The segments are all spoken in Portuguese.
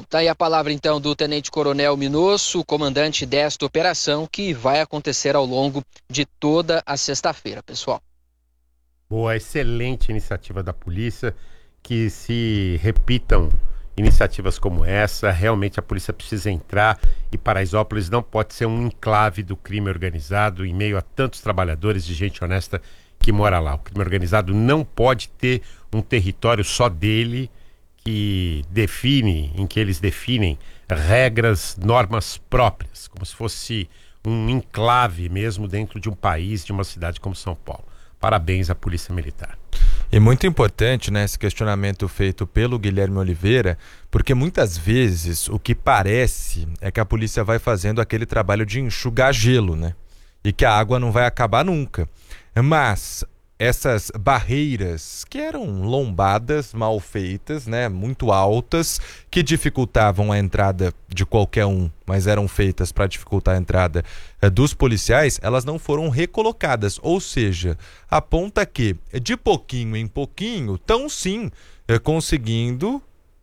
Bom, tá aí a palavra então do Tenente Coronel Minosso, comandante desta operação, que vai acontecer ao longo de toda a sexta-feira, pessoal. Boa, excelente iniciativa da polícia, que se repitam iniciativas como essa. Realmente a polícia precisa entrar e Paraisópolis não pode ser um enclave do crime organizado em meio a tantos trabalhadores e gente honesta que mora lá. O crime organizado não pode ter um território só dele em que eles definem regras, normas próprias, como se fosse um enclave mesmo dentro de um país, de uma cidade como São Paulo. Parabéns à Polícia Militar. E muito importante, né, esse questionamento feito pelo Guilherme Oliveira, porque muitas vezes o que parece é que a polícia vai fazendo aquele trabalho de enxugar gelo, né? E que a água não vai acabar nunca. Mas essas barreiras que eram lombadas, mal feitas, né, muito altas, que dificultavam a entrada de qualquer um, mas eram feitas para dificultar a entrada dos policiais, elas não foram recolocadas. Ou seja, aponta que, de pouquinho em pouquinho, estão sim conseguindo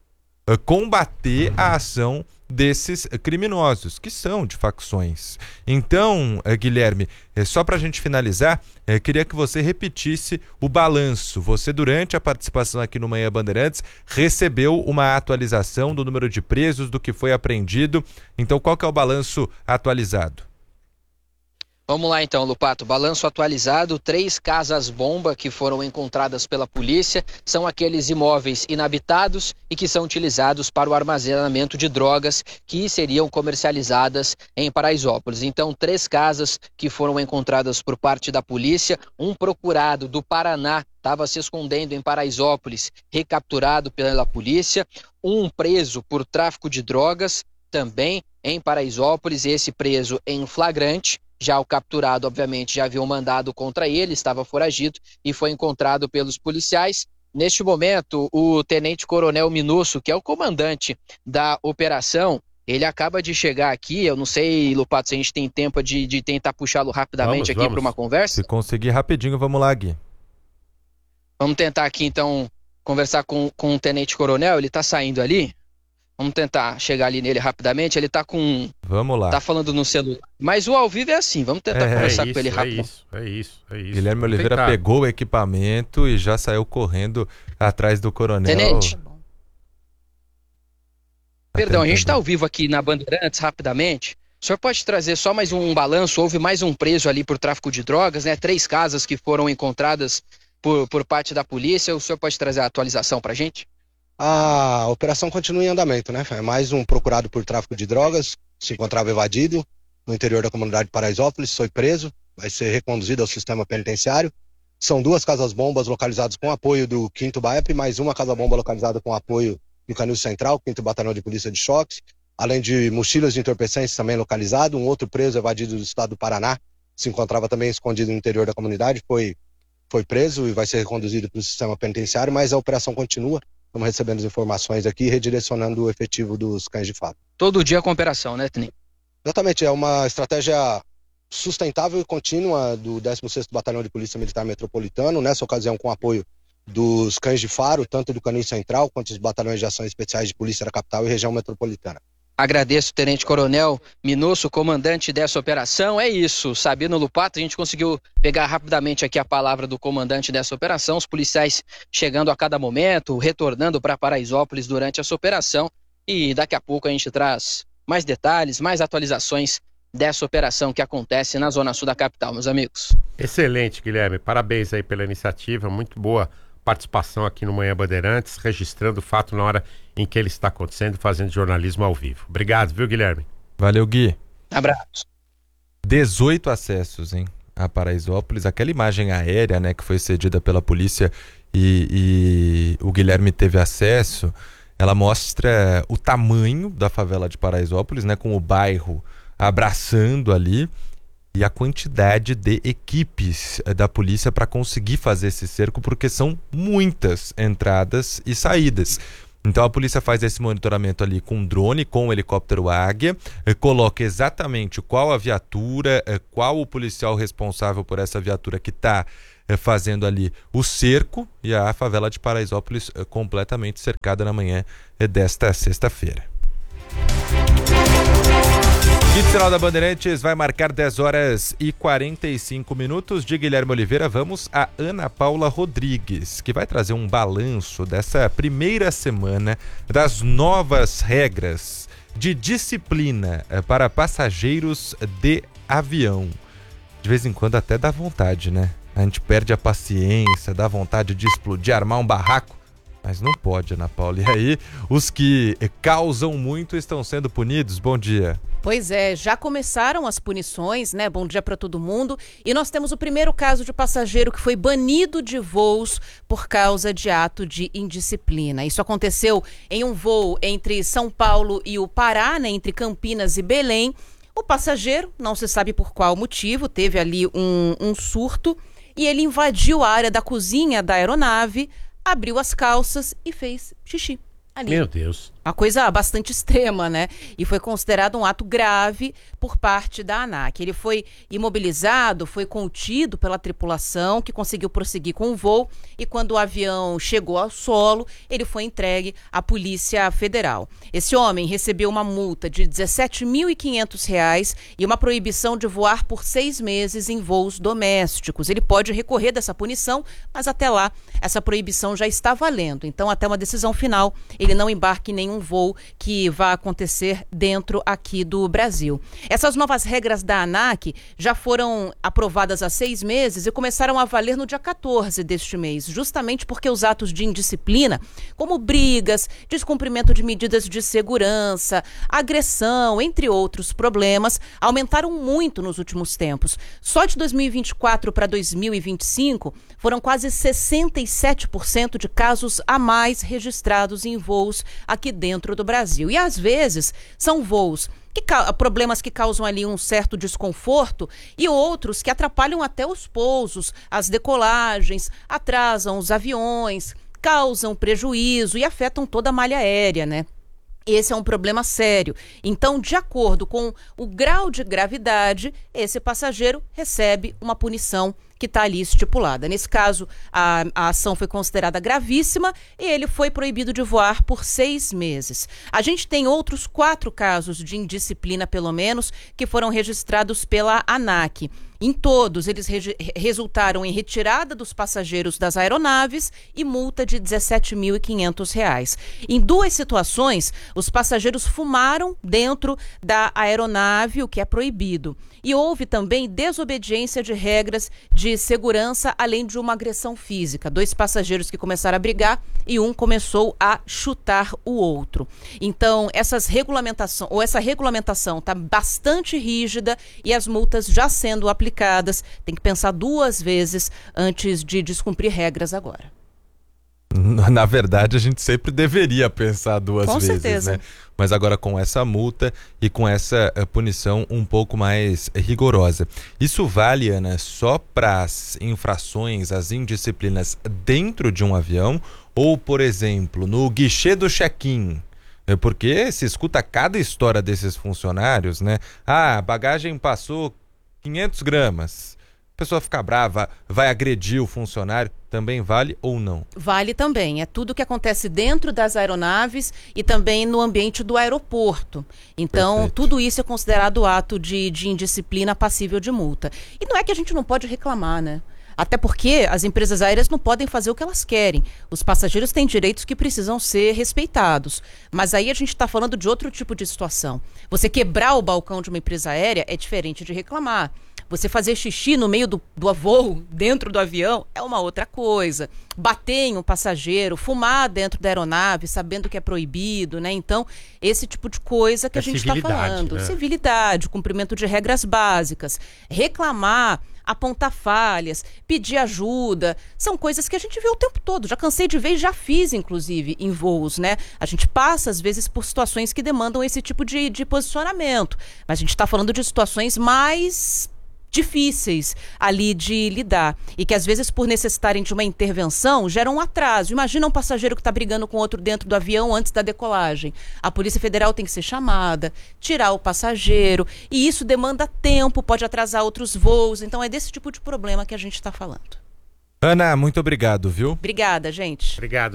combater a ação desses criminosos, que são de facções. Então, Guilherme, só para a gente finalizar, queria que você repetisse o balanço. Você, durante a participação aqui no Manhã Bandeirantes, recebeu uma atualização do número de presos, do que foi apreendido. Então, qual que é o balanço atualizado? Vamos lá então, Lupato. Balanço atualizado, 3 casas-bomba que foram encontradas pela polícia. São aqueles imóveis inabitados e que são utilizados para o armazenamento de drogas que seriam comercializadas em Paraisópolis. Então, 3 casas que foram encontradas por parte da polícia. Um procurado do Paraná estava se escondendo em Paraisópolis, recapturado pela polícia. Um preso por tráfico de drogas, também em Paraisópolis, esse preso em flagrante. Já o capturado, obviamente, já havia um mandado contra ele, estava foragido e foi encontrado pelos policiais. Neste momento, o Tenente Coronel Minosso, que é o comandante da operação, ele acaba de chegar aqui. Eu não sei, Lupato, se a gente tem tempo de tentar puxá-lo rapidamente aqui para uma conversa. Se conseguir rapidinho, vamos lá, Gui. Vamos tentar aqui, então, conversar com o Tenente Coronel. Ele está saindo ali. Vamos tentar chegar ali nele rapidamente. Ele tá com... Vamos lá. Tá falando no celular. Mas o ao vivo é assim. Vamos tentar conversar com ele rápido. É isso. Guilherme Oliveira pegou o equipamento e já saiu correndo atrás do coronel. Tenente. Perdão, a gente tá ao vivo aqui na Bandeirantes, rapidamente. O senhor pode trazer só mais um balanço? Houve mais um preso ali por tráfico de drogas, né? 3 casas que foram encontradas por parte da polícia. O senhor pode trazer a atualização pra gente? A operação continua em andamento, né? Mais um procurado por tráfico de drogas, se encontrava evadido no interior da comunidade de Paraisópolis, foi preso, vai ser reconduzido ao sistema penitenciário. São 2 casas-bombas localizadas com apoio do 5º BAEP, mais uma casa-bomba localizada com apoio do Canil Central, 5º Batalhão de Polícia de Choques, além de mochilas de entorpecentes também localizado. Um outro preso evadido do estado do Paraná, se encontrava também escondido no interior da comunidade, foi preso e vai ser reconduzido para o sistema penitenciário, mas a operação continua. Estamos recebendo as informações aqui e redirecionando o efetivo dos cães de fato. Todo dia com operação, né, Tenente? Exatamente, é uma estratégia sustentável e contínua do 16º Batalhão de Polícia Militar Metropolitano, nessa ocasião com apoio dos cães de faro, tanto do Canil Central quanto dos batalhões de ações especiais de polícia da capital e região metropolitana. Agradeço, Tenente Coronel Minosso, comandante dessa operação. É isso, Sabino Lupato, a gente conseguiu pegar rapidamente aqui a palavra do comandante dessa operação, os policiais chegando a cada momento, retornando para Paraisópolis durante essa operação, e daqui a pouco a gente traz mais detalhes, mais atualizações dessa operação que acontece na Zona Sul da capital, meus amigos. Excelente, Guilherme, parabéns aí pela iniciativa, muito boa participação aqui no Manhã Bandeirantes, registrando o fato na hora em que ele está acontecendo, fazendo jornalismo ao vivo. Obrigado, viu, Guilherme? Valeu, Gui. Abraço. 18 acessos, hein, a Paraisópolis. Aquela imagem aérea, né, que foi cedida pela polícia e o Guilherme teve acesso, ela mostra o tamanho da favela de Paraisópolis, né, com o bairro abraçando ali, e a quantidade de equipes da polícia para conseguir fazer esse cerco, porque são muitas entradas e saídas. Então a polícia faz esse monitoramento ali com drone, com o helicóptero Águia, coloca exatamente qual a viatura, qual o policial responsável por essa viatura que está fazendo ali o cerco, e a favela de Paraisópolis completamente cercada na manhã desta sexta-feira. Quinto Sinal da Bandeirantes vai marcar 10 horas e 45 minutos. De Guilherme Oliveira, vamos a Ana Paula Rodrigues, que vai trazer um balanço dessa primeira semana das novas regras de disciplina para passageiros de avião. De vez em quando até dá vontade, né? A gente perde a paciência, dá vontade de explodir, armar um barraco. Mas não pode, Ana Paula. E aí, os que causam muito estão sendo punidos? Bom dia. Pois é, já começaram as punições, né? Bom dia para todo mundo. E nós temos o primeiro caso de passageiro que foi banido de voos por causa de ato de indisciplina. Isso aconteceu em um voo entre São Paulo e o Pará, né? Entre Campinas e Belém. O passageiro, não se sabe por qual motivo, teve ali um surto e ele invadiu a área da cozinha da aeronave, abriu as calças e fez xixi ali. Meu Deus. Uma coisa bastante extrema, né? E foi considerado um ato grave por parte da ANAC. Ele foi imobilizado, foi contido pela tripulação, que conseguiu prosseguir com o voo. E quando o avião chegou ao solo, ele foi entregue à Polícia Federal. Esse homem recebeu uma multa de R$ 17.500 e uma proibição de voar por 6 meses em voos domésticos. Ele pode recorrer dessa punição, mas até lá, essa proibição já está valendo. Então, até uma decisão final, ele não embarque em nenhum voo que vá acontecer dentro aqui do Brasil. Essas novas regras da ANAC já foram aprovadas há 6 meses e começaram a valer no dia 14 deste mês, justamente porque os atos de indisciplina, como brigas, descumprimento de medidas de segurança, agressão, entre outros problemas, aumentaram muito nos últimos tempos. Só de 2024 para 2025, foram quase 67% de casos a mais registrados em voos aqui dentro do Brasil. E às vezes são voos problemas que causam ali um certo desconforto e outros que atrapalham até os pousos, as decolagens, atrasam os aviões, causam prejuízo e afetam toda a malha aérea, né? Esse é um problema sério. Então, de acordo com o grau de gravidade, esse passageiro recebe uma punição que está ali estipulada. Nesse caso, a ação foi considerada gravíssima e ele foi proibido de voar por 6 meses. A gente tem outros 4 casos de indisciplina, pelo menos, que foram registrados pela ANAC. Em todos, eles resultaram em retirada dos passageiros das aeronaves e multa de R$ 17.500. Em 2 situações, os passageiros fumaram dentro da aeronave, o que é proibido. E houve também desobediência de regras de segurança, além de uma agressão física. 2 passageiros que começaram a brigar e um começou a chutar o outro. Então, essa regulamentação está bastante rígida e as multas já sendo aplicadas. Tem que pensar 2 vezes antes de descumprir regras agora. Na verdade, a gente sempre deveria pensar 2 vezes, certeza, né? Mas agora com essa multa e com essa punição um pouco mais rigorosa. Isso vale, Ana, só para as infrações, as indisciplinas dentro de um avião ou, por exemplo, no guichê do check-in? Porque se escuta cada história desses funcionários, né? Ah, a bagagem passou 500 gramas. A pessoa fica brava, vai agredir o funcionário, também vale ou não? Vale também, é tudo que acontece dentro das aeronaves e também no ambiente do aeroporto. Então, perfeito, tudo isso é considerado ato de indisciplina passível de multa. E não é que a gente não pode reclamar, né? Até porque as empresas aéreas não podem fazer o que elas querem. Os passageiros têm direitos que precisam ser respeitados. Mas aí a gente está falando de outro tipo de situação. Você quebrar o balcão de uma empresa aérea é diferente de reclamar. Você fazer xixi no meio do voo, dentro do avião, é uma outra coisa. Bater em um passageiro, fumar dentro da aeronave, sabendo que é proibido, né? Então, esse tipo de coisa que a gente está falando. Né? Civilidade, cumprimento de regras básicas. Reclamar, apontar falhas, pedir ajuda, são coisas que a gente vê o tempo todo. Já cansei de ver e já fiz, inclusive, em voos, né? A gente passa, às vezes, por situações que demandam esse tipo de posicionamento. Mas a gente está falando de situações mais difíceis ali de lidar e que às vezes por necessitarem de uma intervenção geram um atraso. Imagina um passageiro que está brigando com outro dentro do avião antes da decolagem. A Polícia Federal tem que ser chamada, tirar o passageiro e isso demanda tempo, pode atrasar outros voos. Então é desse tipo de problema que a gente está falando. Ana, muito obrigado, viu? Obrigada, gente. Obrigado, Ana.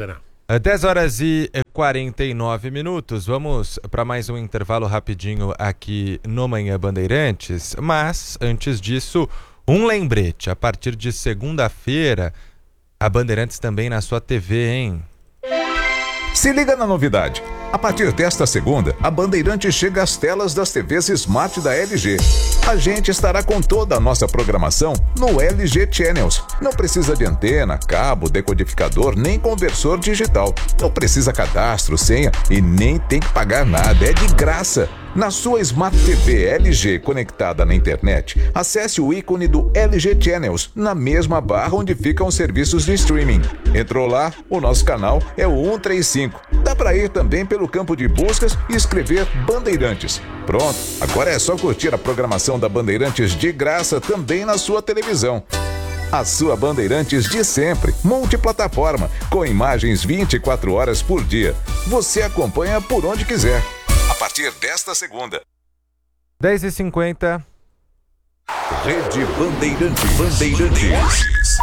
10h49. Vamos para mais um intervalo rapidinho aqui no Manhã Bandeirantes. Mas, antes disso, um lembrete. A partir de segunda-feira, a Bandeirantes também na sua TV, hein? Se liga na novidade. A partir desta segunda, a Bandeirantes chega às telas das TVs Smart da LG. A gente estará com toda a nossa programação no LG Channels. Não precisa de antena, cabo, decodificador, nem conversor digital. Não precisa cadastro, senha e nem tem que pagar nada. É de graça. Na sua Smart TV LG conectada na internet, acesse o ícone do LG Channels na mesma barra onde ficam os serviços de streaming. Entrou lá, o nosso canal é o 135. Dá para ir também pelo campo de buscas e escrever Bandeirantes. Pronto, agora é só curtir a programação da Bandeirantes de graça também na sua televisão. A sua Bandeirantes de sempre, multiplataforma, com imagens 24 horas por dia. Você acompanha por onde quiser. A partir desta segunda. 10h50. Rede Bandeirantes.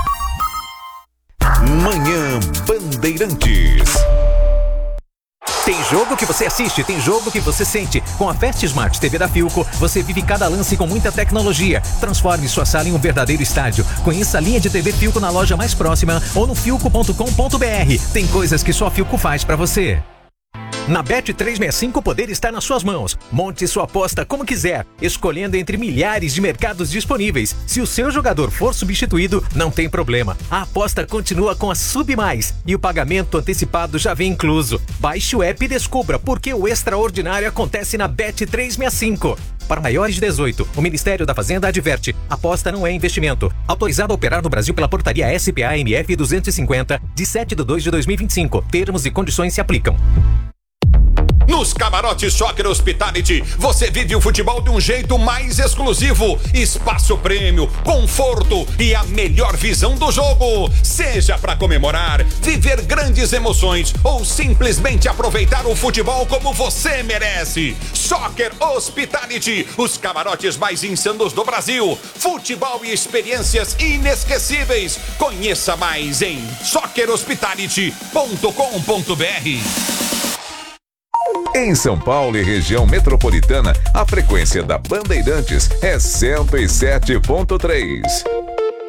Manhã Bandeirantes. Tem jogo que você assiste, tem jogo que você sente. Com a Fast Smart TV da Philco, você vive cada lance com muita tecnologia. Transforme sua sala em um verdadeiro estádio. Conheça a linha de TV Philco na loja mais próxima ou no philco.com.br. Tem coisas que só a Philco faz pra você. Na Bet365 o poder está nas suas mãos. Monte sua aposta como quiser, escolhendo entre milhares de mercados disponíveis. Se o seu jogador for substituído, não tem problema. A aposta continua com a Sub Mais e o pagamento antecipado já vem incluso. Baixe o app e descubra por que o extraordinário acontece na Bet365. Para maiores de 18, o Ministério da Fazenda adverte: aposta não é investimento. Autorizado a operar no Brasil pela portaria SPA-MF 250, de 7/2/2025. Termos e condições se aplicam. Nos camarotes Soccer Hospitality, você vive o futebol de um jeito mais exclusivo. Espaço prêmio, conforto e a melhor visão do jogo. Seja para comemorar, viver grandes emoções ou simplesmente aproveitar o futebol como você merece. Soccer Hospitality, os camarotes mais insanos do Brasil. Futebol e experiências inesquecíveis. Conheça mais em soccerhospitality.com.br. Em São Paulo e região metropolitana, a frequência da Bandeirantes é 107.3.